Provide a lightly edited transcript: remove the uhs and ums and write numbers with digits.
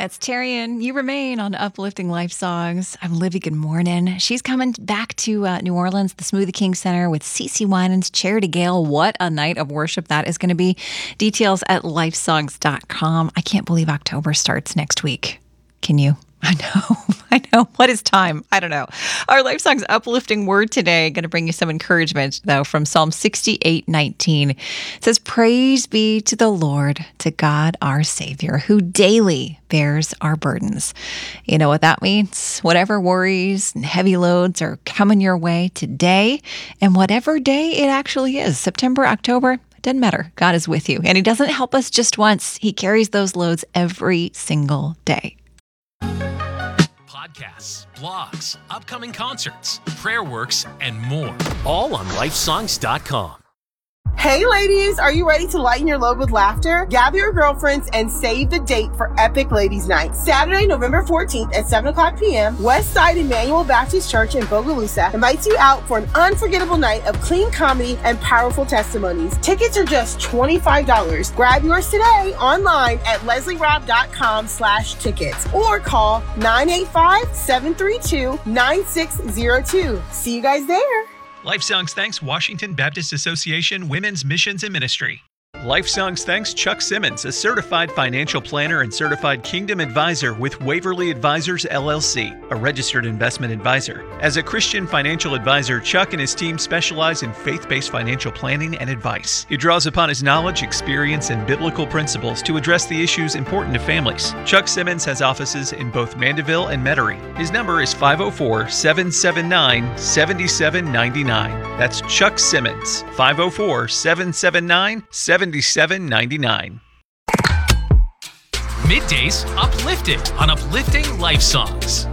It's Terry and You Remain on Uplifting Life Songs. I'm Livy. Good morning. She's coming back to New Orleans, the Smoothie King Center with CeCe Winans, Charity Gale. What a night of worship that is going to be. Details at lifesongs.com. I can't believe October starts next week. Can you? I know. What is time? I don't know. Our Life Songs uplifting word today, going to bring you some encouragement, though, from Psalm 68:19. It says, "Praise be to the Lord, to God our Savior, who daily bears our burdens." You know what that means? Whatever worries and heavy loads are coming your way today, and whatever day it actually is, September, October, doesn't matter. God is with you, and He doesn't help us just once. He carries those loads every single day. Podcasts, blogs, upcoming concerts, prayer works, and more. All on lifesongs.com. Hey ladies, are you ready to lighten your load with laughter? Gather your girlfriends and save the date for Epic Ladies Night. Saturday, November 14th at 7 o'clock p.m., Westside Emmanuel Baptist Church in Bogalusa invites you out for an unforgettable night of clean comedy and powerful testimonies. Tickets are just $25. Grab yours today online at leslierob.com/tickets or call 985-732-9602. See you guys there. Life Songs thanks Washington Baptist Association Women's Missions and Ministry. Life Songs thanks Chuck Simmons, a certified financial planner and certified Kingdom advisor with Waverly Advisors LLC, a registered investment advisor. As a Christian financial advisor, Chuck and his team specialize in faith-based financial planning and advice. He draws upon his knowledge, experience, and biblical principles to address the issues important to families. Chuck Simmons has offices in both Mandeville and Metairie. His number is 504-779-7799. That's Chuck Simmons, 504-779-7799. Middays uplifted on Uplifting Life Songs.